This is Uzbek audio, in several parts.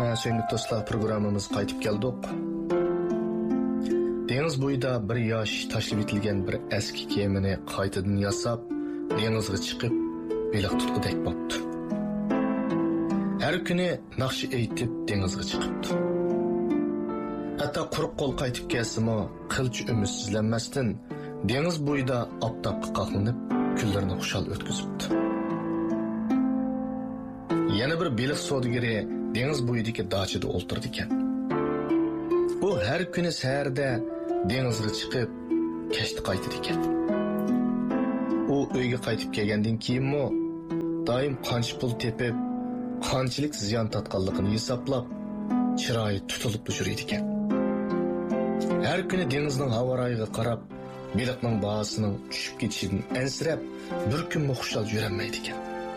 Sevgili dostlar, programımız qaytib keldik. Deniz bo'yida bir yosh tashlab etilgan bir eski kemani qaytadan yasab, dengizga chiqib, baliq tutqudek bo'ldi. Har kuni naqshi aytib dengizga chiqibdi. Hatto quruq qo'l qaytib kelsimi, qilch umidsizlanmasdan dengiz bo'yida oftobga qoqlanib, kunlarni xushal o'tkazibdi. Yana bir baliq savdogari dengiz bo'yidagi dachada o'ltirdi ekan. U har kuni saharda dengizga chiqib, kechda qaytadi ekan. U uyga qaytib kelgandan keyinmi doim qancha pul tepib, qanchalik ziyon tatganligini hisoblab, chiroyi tutilib yuradi ekan. Har kuni dengizning havorayiga qarab, baliqning bahosining tushib ketishidan ansirab, bir kun xushal yurolmaydi ekan.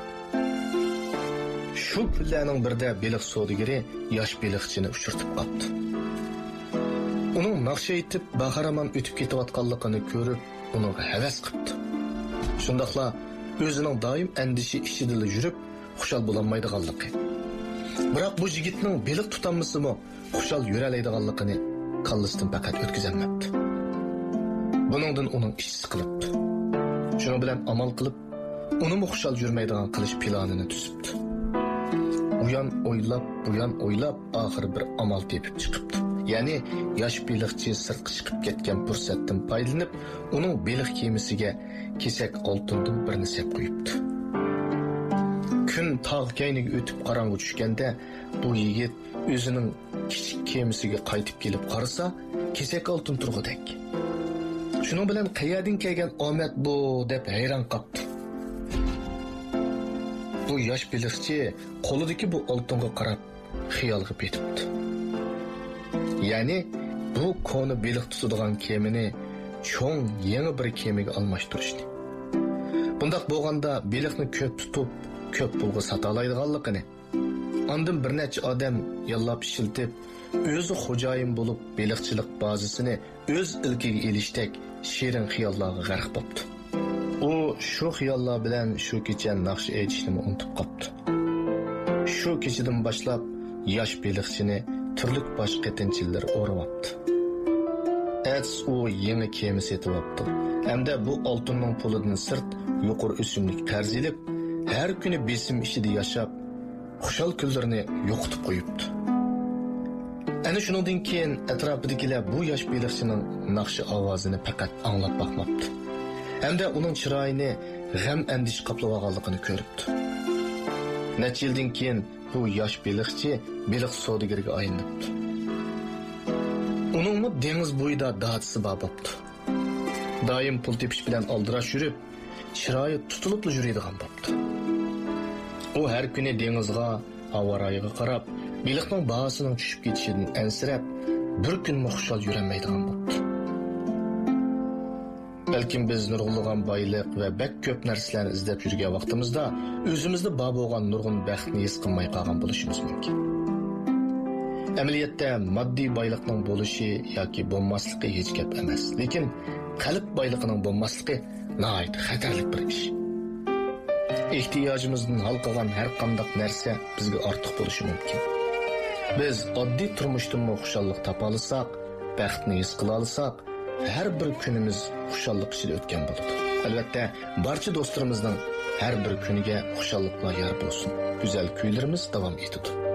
Shu kunlarning birida baliq savdogari yosh baliqchini uchirtib qopti. Uning naqsh aytib baharaman o'tib ketayotganligini ko'rib, uni havas qildi. Shundaqla o'zining doim andishi ichida yurib, xushal bo'lolmaydiganligi. Biroq bu yigitning baliq tutanmasimi, xushal yura oladiganligini kallasidan faqat o'tkazolmabdi. Buningdan uning ichi siqilibdi. Shuning bilan amal qilib, uni xushal yurmaydigan qilish planini tuzibdi. Uyan o'ylab, oxir bir amal tepib chiqibdi. Ya'ni yosh baliqchi sirtqa chiqib ketgan fursatdan foydalanib, uning baliq kemasiga kesak oltindan birini sep qo'yibdi. Kun tog' kayniga o'tib qorong'i tushganda, bu yigit o'zining kichik kemasiga qaytib kelib qarasa, kesak oltin turg'udek. Shuning bilan qayerdan kelgan omad bu deb hayron qoldi. Bu yosh baliqchi qo'lidagi bu oltinga qarab xiyolga petibdi. Ya'ni bu koni baliq tutadigan kemani cho'ng yangi bir kemaga almashtirishdi. Bundaq bo'lganda baliqni ko'p tutib, ko'p pulga sota oladiganligini, ondan bir necha odam yollab ishiltib, o'zi xo'jayin bo'lib baliqchilik bazasini o'z ilkiga elishdek shirin xiyollarga g'arq bo'ldi. U shu xiyollar bilan shu kecha naqsh aytishni unutib qopti. Shu kechadan boshlab yosh baliqchini turli bosh qatinchilar o'rabapti. U yangi kema setibapti. Hamda bu oltinning pulidan sirt yuqori o'simlik qarz elib, har kuni besim ichida yashab, xushal kunlarini yo'qotib qo'yibdi. Ana shundan keyin atrofidagilar bu yosh baliqchining naqshi ovozini faqat anglab boqmabdi. Hamda uning chiroyini g'am andish qoplab olganligini ko'ribdi. Necha yildan keyin bu yosh baliqchi baliq savdogariga aylanibdi. Uningmi dengiz bo'yida dachasi bor bo'libdi. Doim pul tepish bilan aldirash yurib, chiroyi tutilib yuradigan bo'libdi. U har kuni dengizga, havorayiga qarab, baliqning bahosining tushib ketishidan ansirab, bir kun xushal yurolmaydigan bo'libdi. Balkim biz nurg'ulg'an boylik va bak ko'p narsalarni izlab yurgan vaqtimizda o'zimizda bor bo'lgan nurg'un baxtni his qilmay qolgan bo'lishimiz mumkin. Amaliyotda moddiy boylikning bo'lishi yoki bo'lmasligi hech gap emas, lekin qalb boyligining bo'lmasligi nihoyat xatarli bir ish. Ehtiyojimizdan hal qilgan har qanday narsa bizga ortiq bo'lishi mumkin. Biz oddiy turmushdan xushallik topa olsak, baxtni his qila olsak, har bir kunimiz xushallik ichida o'tgan bo'ladi. Albatta, barcha do'stlarimizning har bir kuniga xushalliklar yor bo'lsin. Go'zal kuylarimiz davom etadi.